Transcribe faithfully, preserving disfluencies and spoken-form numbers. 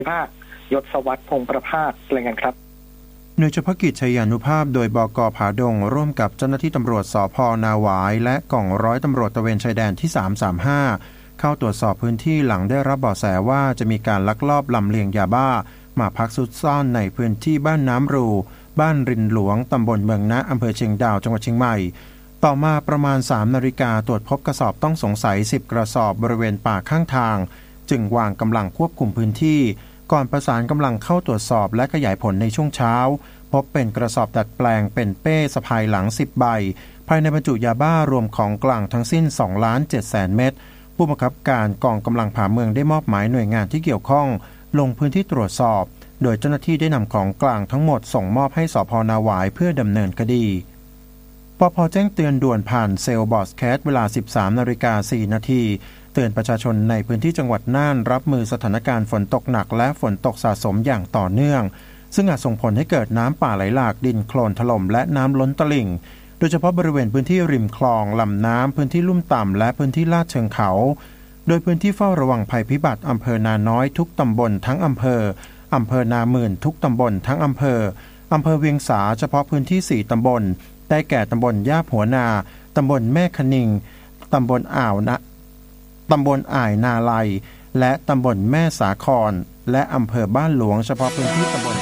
ภาคยศวัฒน์พงษ์ประภาสรายงานครับหน่วยเฉพาะกิจชัยานุภาพโดยบก.ผาดงร่วมกับเจ้าหน้าที่ตำรวจสภ.นาหวายและกองร้อยตำรวจตระเวนชายแดนที่สามสามห้าเข้าตรวจสอบพื้นที่หลังได้รับเบาะแสว่าจะมีการลักลอบลำเลียงยาบ้ามาพักซุกซ่อนในพื้นที่บ้านน้ำรูบ้านรินหลวงตำบลเมืองนะอำเภอเชียงดาวจังหวัดเชียงใหม่ต่อมาประมาณสามนาฬิกาตรวจพบกระสอบต้องสงสัยสิบกระสอบบริเวณป่าข้างทางจึงวางกำลังควบคุมพื้นที่ก่อนประสานกำลังเข้าตรวจสอบและขยายผลในช่วงเช้าพบเป็นกระสอบดัดแปลงเป็นเป้สะพายหลังสิบใบภายในบรรจุยาบ้ารวมของกลางทั้งสิ้น สองล้านเจ็ดแสน เม็ดผู้บังคับการกองกำลังผ่าเมืองได้มอบหมายหน่วยงานที่เกี่ยวข้องลงพื้นที่ตรวจสอบโดยเจ้าหน้าที่ได้นำของกลางทั้งหมดส่งมอบให้สภ.นาหวายเพื่อดำเนินคดีปภ.แจ้งเตือนด่วนผ่านเซลล์บอสแคสเวลา สิบสามนาฬิกาสี่นาทีเตือนประชาชนในพื้นที่จังหวัดน่านรับมือสถานการณ์ฝนตกหนักและฝนตกสะสมอย่างต่อเนื่องซึ่งอาจส่งผลให้เกิดน้ำป่าไหลหลากดินโคลนถล่มและน้ำล้นตลิ่งโดยเฉพาะบริเวณพื้นที่ริมคลองลำน้ำพื้นที่ลุ่มต่ำและพื้นที่ลาดเชิงเขาโดยพื้นที่เฝ้าระวังภัยพิบัติอำเภอนาน้อยทุกตำบลทั้งอำเภออำเภอนาหมื่นทุกตำบลทั้งอำเภออำเภอเวียงสาเฉพาะพื้นที่สี่ตำบลได้แก่ตำบลย่าบหัวนาตำบลแม่คะนิงตำบลอ่าวนะตำบลอ่ายนาไลและตำบลแม่สาครและอำเภอบ้านหลวงเฉพาะพื้นที่ตำบล